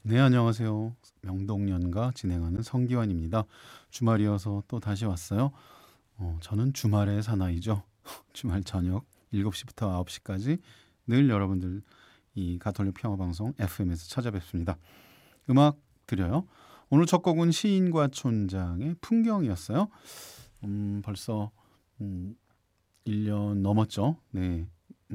네, 안녕하세요. 명동연가 진행하는 성기환입니다. 주말이어서 또 다시 왔어요. 저는 주말의 사나이죠. 주말 저녁 7시부터 9시까지 늘 여러분들 이 가톨릭 평화방송 FM에서 찾아뵙습니다. 음악 드려요. 오늘 첫 곡은 시인과 촌장의 풍경이었어요. 벌써 1년 넘었죠. 네.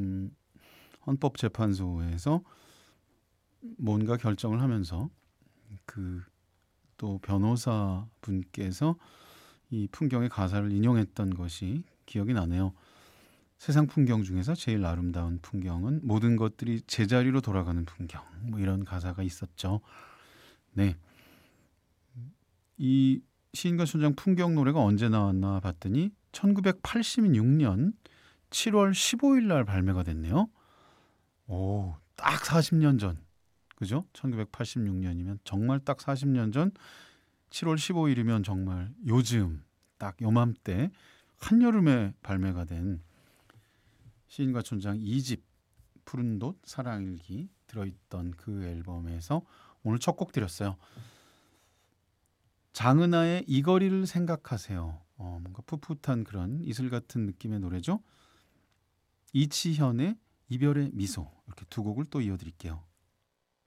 헌법재판소에서 뭔가 결정을 하면서 그 또 변호사 분께서 이 풍경의 가사를 인용했던 것이 기억이 나네요. 세상 풍경 중에서 제일 아름다운 풍경은 모든 것들이 제자리로 돌아가는 풍경. 뭐 이런 가사가 있었죠. 네. 이 시인과 촌장 풍경 노래가 언제 나왔나 봤더니 1986년 7월 15일 날 발매가 됐네요. 오, 딱 40년 전. 그죠? 1986년이면 정말 딱 40년 전 7월 15일이면 정말 요즘 딱 요맘때 한여름에 발매가 된 시인과 촌장 2집 푸른돛 사랑일기 들어있던 그 앨범에서 오늘 첫 곡 드렸어요. 장은하의 이 거리를 생각하세요. 뭔가 풋풋한 그런 이슬 같은 느낌의 노래죠. 이치현의 이별의 미소 이렇게 두 곡을 또 이어드릴게요.